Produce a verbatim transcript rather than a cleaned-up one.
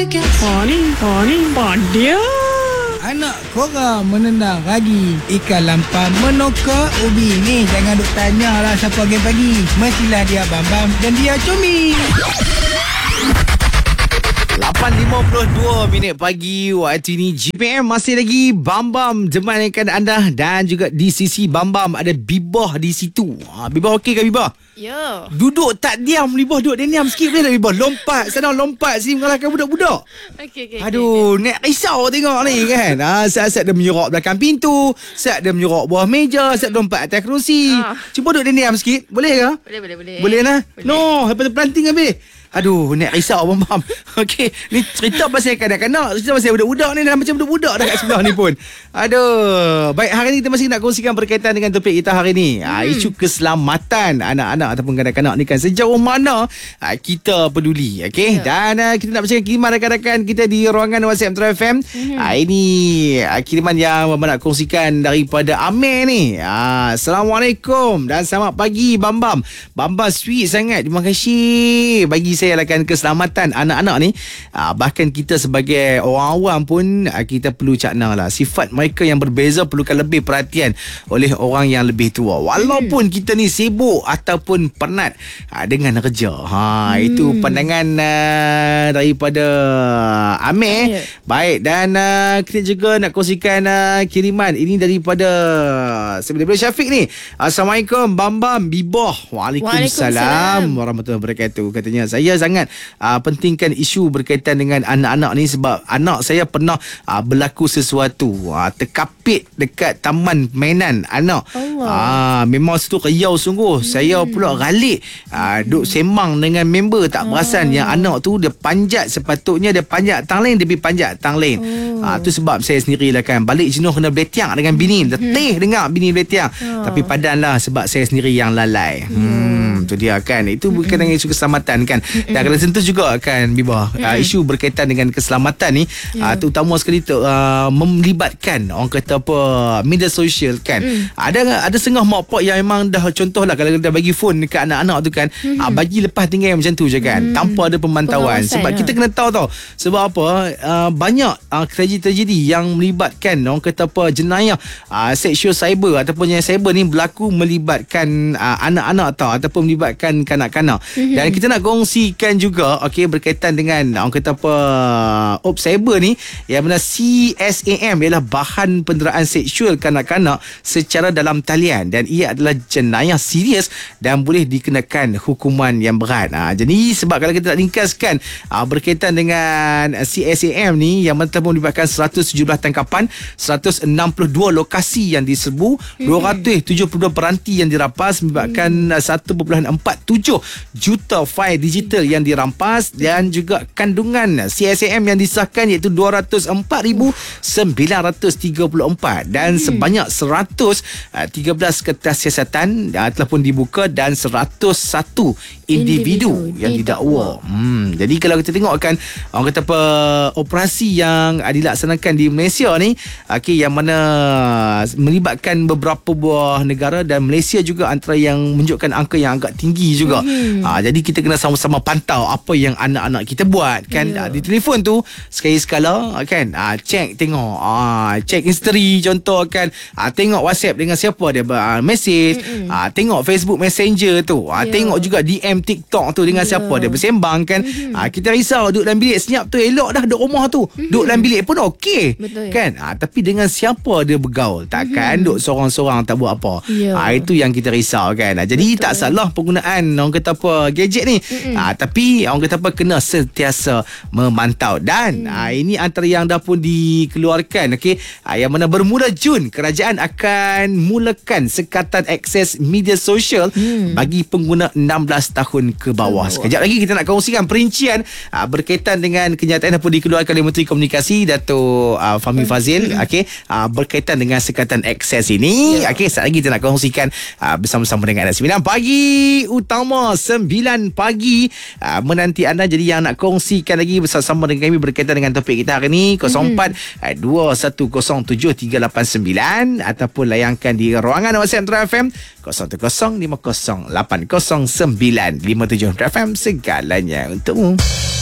Paling, paling, padia. Anak korang menendang ragi, ikan lampam menokak ubi. Ni jangan duk tanyalah siapa pagi-pagi. Mestilah dia Bambam dan dia Cumi. lapan lima puluh dua minit pagi waktu ini. G P M masih lagi Bambam temankan anda. Dan juga di sisi Bambam ada Bibah di situ. ha, Bibah okey ke Bibah? Ya. Duduk tak diam Bibah. Duduk dia diam sikit boleh tak Bibah? Lompat sana lompat sini mengalahkan budak-budak. Okey okey. Aduh, okay, okay. Nak risau tengok ni kan. ha, Saat-saat dia menyorok belakang pintu, saat dia menyorok bawah meja, saat lompat atas kerusi. ha. Cuba duduk dia diam sikit. Boleh ke? Boleh boleh boleh. Boleh lah. Boleh. No, lepas tu pelanting habis. Aduh, nak risau Bambam. Okey, ni cerita pasal kanak-kanak, cerita pasal budak-budak ni dah macam budak-budak dah kat sebelah ni pun. Aduh, baik, hari ni kita masih nak kongsikan berkaitan dengan topik kita hari ni. Hmm. Ha, isu keselamatan anak-anak ataupun kanak-kanak ni kan, sejauh mana ha, kita peduli, okey? Yeah. Dan uh, kita nak bacakan kiriman rakan-rakan kita di ruangan WhatsApp Metro F M. Hmm. Ha, ini uh, kiriman yang Bambam nak kongsikan daripada Amir ni. Ha, Assalamualaikum dan selamat pagi Bambam. Bambam sweet sangat. Terima kasih bagi saya lakukan keselamatan anak-anak ni. Aa, bahkan kita sebagai orang awam pun aa, kita perlu cakna lah, sifat mereka yang berbeza perlukan lebih perhatian oleh orang yang lebih tua, walaupun hmm. kita ni sibuk ataupun penat aa, dengan kerja. Ha, hmm. Itu pandangan aa, daripada Amir. Yeah. Baik, dan aa, kita juga nak kongsikan aa, kiriman ini daripada daripada Syafiq ni. Assalamualaikum Bambam Bibah. Waalaikumsalam warahmatullahi wabarakatuh. Katanya saya sangat uh, pentingkan isu berkaitan dengan anak-anak ni sebab anak saya pernah uh, berlaku sesuatu uh, terkapit dekat taman mainan anak. Uh, memang situ riau sungguh. Hmm. Saya pula galik uh, duk sembang dengan member tak perasan oh. yang anak tu dia panjat, sepatutnya dia panjat tang lain, dia pergi panjat tang lain. Oh. Uh, tu sebab saya sendiri lah kan balik jenuh kena beletiang dengan bini. Letih hmm. dengar bini beletiang. Oh. Tapi padan lah sebab saya sendiri yang lalai. Hmm, tu dia kan. Itu bukan dengan isu keselamatan kan. Dan kena tentu juga kan Bibah, mm. uh, isu berkaitan dengan keselamatan ni yeah. uh, terutama sekali tu uh, melibatkan orang kata apa media sosial kan. mm. Ada ada setengah mak pak yang memang dah contohlah kalau dah bagi phone dekat anak-anak tu kan, mm. uh, bagi lepas tinggal macam tu je kan, mm. tanpa ada pemantauan. Pengawasan, sebab ha. kita kena tahu tau sebab apa uh, banyak uh, tragedi-tragedi yang melibatkan orang kata apa jenayah uh, seksual cyber ataupun jenayah cyber ni berlaku melibatkan uh, anak-anak tau ataupun melibatkan kanak-kanak. mm. Dan kita nak kongsi kan juga okey berkaitan dengan orang kata apa op cyber ni yang mana C S A M ialah bahan penderaan seksual kanak-kanak secara dalam talian dan ia adalah jenayah serius dan boleh dikenakan hukuman yang berat. Ha, jadi sebab kalau kita nak ringkaskan ha, berkaitan dengan C S A M ni yang mana telah melibatkan seratus tujuh belas tangkapan, seratus enam puluh dua lokasi yang diserbu, hmm. dua ratus tujuh puluh dua peranti yang dirampas, melibatkan hmm. satu perpuluhan empat tujuh juta fail digital yang dirampas dan juga kandungan C S A M yang disahkan iaitu dua ratus empat ribu sembilan ratus tiga puluh empat dan hmm. sebanyak seratus tiga belas kertas siasatan uh, telah pun dibuka dan seratus satu individu, individu yang didakwa. Hmm, jadi kalau kita tengok kan orang kata apa operasi yang uh, dilaksanakan di Malaysia ni okay, yang mana melibatkan beberapa buah negara dan Malaysia juga antara yang menunjukkan angka yang agak tinggi juga. Hmm. Uh, jadi kita kena sama-sama pantau apa yang anak-anak kita buat kan. Yeah. Di telefon tu sekali sekala kan uh, cek tengok uh, cek history contoh kan, uh, tengok WhatsApp dengan siapa dia uh, message, uh, tengok Facebook Messenger tu, uh, yeah. tengok juga D M TikTok tu dengan yeah. siapa dia bersembang kan. Mm-hmm. uh, kita risau duduk dalam bilik senyap tu elok dah duduk rumah tu. Mm-hmm. Duduk dalam bilik pun okey kan, uh, tapi dengan siapa dia bergaul, takkan mm-hmm. duduk sorang-sorang tak buat apa. Yeah. uh, itu yang kita risau kan. uh, jadi betul. Tak salah penggunaan orang kata apa gadget ni, mm-hmm. uh, tapi orang kata apa kena sentiasa memantau. Dan mm. uh, ini antara yang dah pun dikeluarkan okey, uh, yang mana bermula Jun kerajaan akan mulakan sekatan akses media sosial mm. bagi pengguna enam belas tahun ke bawah. Oh. Sekejap lagi kita nak kongsikan perincian uh, berkaitan dengan kenyataan yang pun dikeluarkan oleh Menteri Komunikasi Dato' uh, Fahmi Fadzil mm. okey, uh, berkaitan dengan sekatan akses ini. Yeah. Okey, sekejap lagi kita nak kongsikan uh, bersama-sama dengan anda. sembilan pagi utama sembilan pagi uh, menanti anda. Jadi yang nak kongsikan lagi bersama dengan kami berkaitan dengan topik kita hari ni kosong empat dua satu kosong tujuh tiga lapan sembilan ataupun layangkan di ruangan WhatsApp Metro F M kosong satu kosong lima kosong lapan kosong sembilan lima tujuh. Metro F M segalanya untukmu.